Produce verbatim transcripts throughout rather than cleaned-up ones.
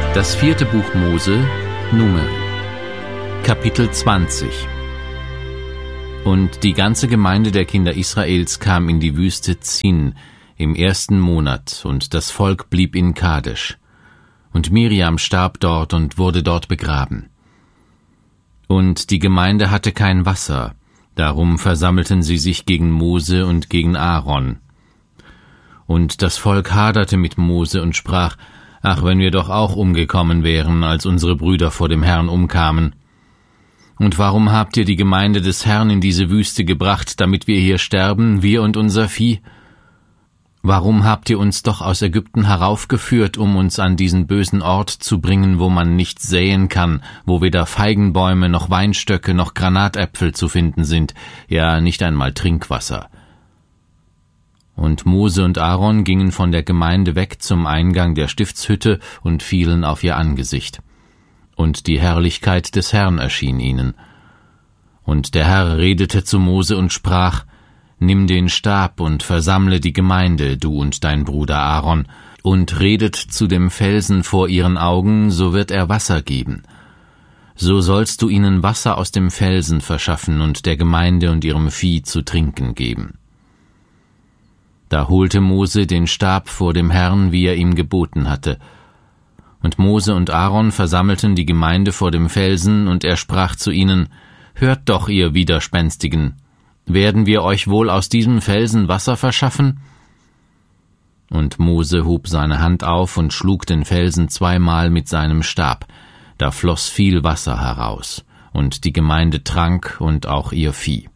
Das vierte Buch Mose, Numeri, Kapitel zwanzig. Und die ganze Gemeinde der Kinder Israels kam in die Wüste Zin im ersten Monat, und das Volk blieb in Kadesh. Und Miriam starb dort und wurde dort begraben. Und die Gemeinde hatte kein Wasser, darum versammelten sie sich gegen Mose und gegen Aaron. Und das Volk haderte mit Mose und sprach: Ach, wenn wir doch auch umgekommen wären, als unsere Brüder vor dem Herrn umkamen. Und warum habt ihr die Gemeinde des Herrn in diese Wüste gebracht, damit wir hier sterben, wir und unser Vieh? Warum habt ihr uns doch aus Ägypten heraufgeführt, um uns an diesen bösen Ort zu bringen, wo man nicht säen kann, wo weder Feigenbäume noch Weinstöcke noch Granatäpfel zu finden sind, ja nicht einmal Trinkwasser? Und Mose und Aaron gingen von der Gemeinde weg zum Eingang der Stiftshütte und fielen auf ihr Angesicht. Und die Herrlichkeit des Herrn erschien ihnen. Und der Herr redete zu Mose und sprach: Nimm den Stab und versammle die Gemeinde, du und dein Bruder Aaron, und redet zu dem Felsen vor ihren Augen, so wird er Wasser geben. So sollst du ihnen Wasser aus dem Felsen verschaffen und der Gemeinde und ihrem Vieh zu trinken geben. Da holte Mose den Stab vor dem Herrn, wie er ihm geboten hatte. Und Mose und Aaron versammelten die Gemeinde vor dem Felsen, und er sprach zu ihnen: Hört doch, ihr Widerspenstigen, werden wir euch wohl aus diesem Felsen Wasser verschaffen? Und Mose hob seine Hand auf und schlug den Felsen zweimal mit seinem Stab. Da floss viel Wasser heraus, und die Gemeinde trank und auch ihr Vieh.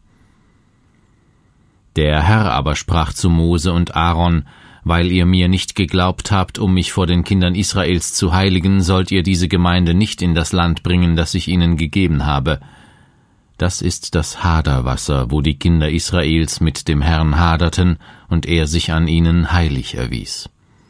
Der Herr aber sprach zu Mose und Aaron: Weil ihr mir nicht geglaubt habt, um mich vor den Kindern Israels zu heiligen, sollt ihr diese Gemeinde nicht in das Land bringen, das ich ihnen gegeben habe. Das ist das Haderwasser, wo die Kinder Israels mit dem Herrn haderten, und er sich an ihnen heilig erwies.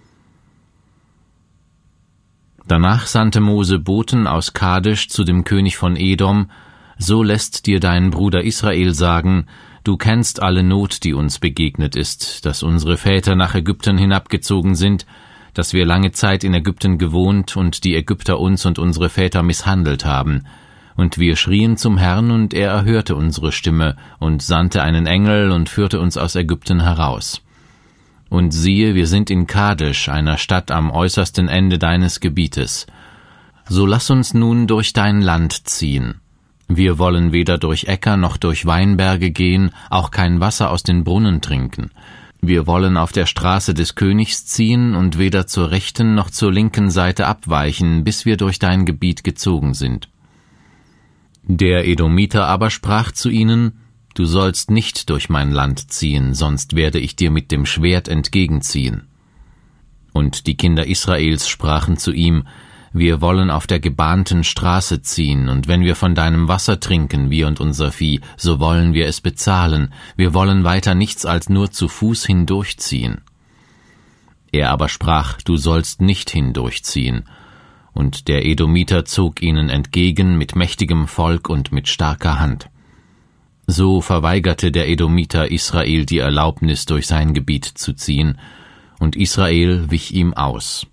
Danach sandte Mose Boten aus Kadesh zu dem König von Edom: So lässt dir dein Bruder Israel sagen: Du kennst alle Not, die uns begegnet ist, dass unsere Väter nach Ägypten hinabgezogen sind, dass wir lange Zeit in Ägypten gewohnt und die Ägypter uns und unsere Väter misshandelt haben. Und wir schrien zum Herrn, und er erhörte unsere Stimme und sandte einen Engel und führte uns aus Ägypten heraus. Und siehe, wir sind in Kadesh, einer Stadt am äußersten Ende deines Gebietes. So lass uns nun durch dein Land ziehen. Wir wollen weder durch Äcker noch durch Weinberge gehen, auch kein Wasser aus den Brunnen trinken. Wir wollen auf der Straße des Königs ziehen und weder zur rechten noch zur linken Seite abweichen, bis wir durch dein Gebiet gezogen sind. Der Edomiter aber sprach zu ihnen: Du sollst nicht durch mein Land ziehen, sonst werde ich dir mit dem Schwert entgegenziehen. Und die Kinder Israels sprachen zu ihm: Wir wollen auf der gebahnten Straße ziehen, und wenn wir von deinem Wasser trinken, wir und unser Vieh, so wollen wir es bezahlen. Wir wollen weiter nichts als nur zu Fuß hindurchziehen. Er aber sprach: Du sollst nicht hindurchziehen. Und der Edomiter zog ihnen entgegen mit mächtigem Volk und mit starker Hand. So verweigerte der Edomiter Israel die Erlaubnis, durch sein Gebiet zu ziehen, und Israel wich ihm aus.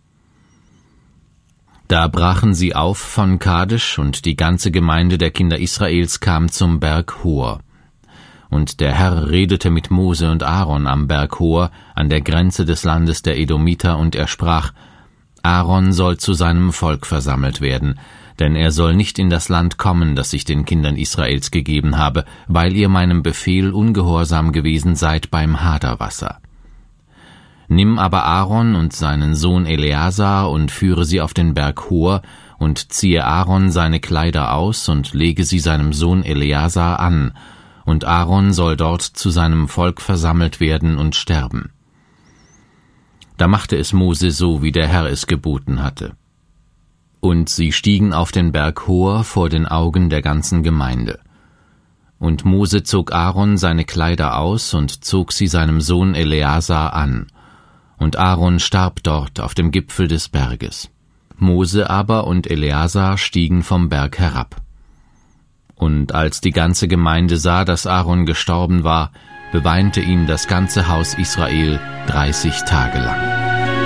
Da brachen sie auf von Kadesh, und die ganze Gemeinde der Kinder Israels kam zum Berg Hor. Und der Herr redete mit Mose und Aaron am Berg Hor, an der Grenze des Landes der Edomiter, und er sprach: Aaron soll zu seinem Volk versammelt werden, denn er soll nicht in das Land kommen, das ich den Kindern Israels gegeben habe, weil ihr meinem Befehl ungehorsam gewesen seid beim Haderwasser. Nimm aber Aaron und seinen Sohn Eleazar und führe sie auf den Berg Hor und ziehe Aaron seine Kleider aus und lege sie seinem Sohn Eleazar an, und Aaron soll dort zu seinem Volk versammelt werden und sterben. Da machte es Mose so, wie der Herr es geboten hatte. Und sie stiegen auf den Berg Hor vor den Augen der ganzen Gemeinde. Und Mose zog Aaron seine Kleider aus und zog sie seinem Sohn Eleazar an. Und Aaron starb dort auf dem Gipfel des Berges. Mose aber und Eleazar stiegen vom Berg herab. Und als die ganze Gemeinde sah, dass Aaron gestorben war, beweinte ihn das ganze Haus Israel dreißig Tage lang.